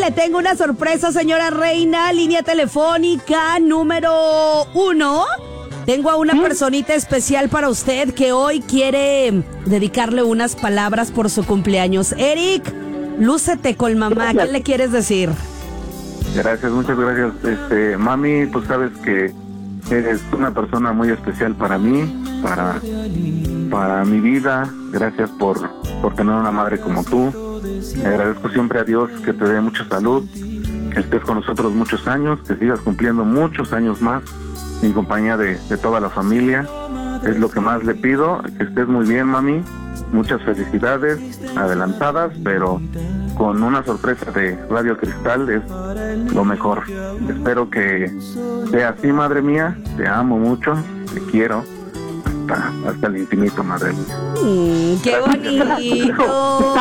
le tengo una sorpresa, señora Reina. Línea telefónica número 1. Tengo a una personita especial para usted que hoy quiere dedicarle unas palabras por su cumpleaños. Eric, lúcete con mamá. ¿Qué le quieres decir? Gracias, muchas gracias. Mami, pues sabes que eres una persona muy especial para mí, para mi vida. Gracias por tener una madre como tú. Le agradezco siempre a Dios que te dé mucha salud, que estés con nosotros muchos años, que sigas cumpliendo muchos años más en compañía de toda la familia. Es lo que más le pido, que estés muy bien, mami. Muchas felicidades adelantadas, pero con una sorpresa de Radio Cristal es lo mejor. Espero que sea así, madre mía. Te amo mucho, te quiero hasta el infinito, madre mía. ¡Qué bonito!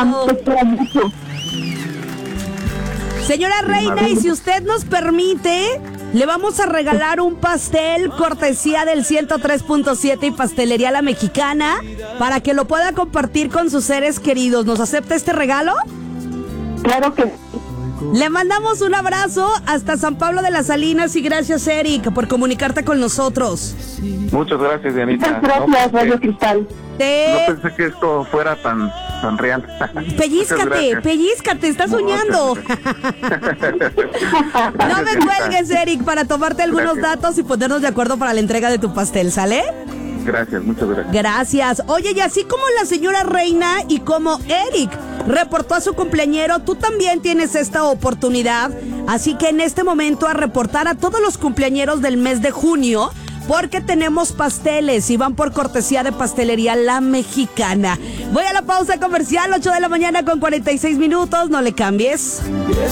Señora Reina, y si usted nos permite, le vamos a regalar un pastel cortesía del 103.7 y Pastelería La Mexicana para que lo pueda compartir con sus seres queridos. ¿Nos acepta este regalo? Claro que sí. Le mandamos un abrazo hasta San Pablo de las Salinas y gracias, Eric, por comunicarte con nosotros. Muchas gracias, Dianita. Muchas gracias, Radio Cristal. No pensé que esto fuera tan real. Pellízcate, estás soñando. No me cuelgues, Eric, para tomarte algunos datos y ponernos de acuerdo para la entrega de tu pastel, ¿sale? Gracias, muchas gracias. Gracias. Oye, y así como la señora Reina y como Eric reportó a su cumpleañero, tú también tienes esta oportunidad. Así que en este momento a reportar a todos los cumpleañeros del mes de junio, porque tenemos pasteles y van por cortesía de Pastelería La Mexicana. Voy a la pausa comercial, 8 de la mañana con 46 minutos. No le cambies.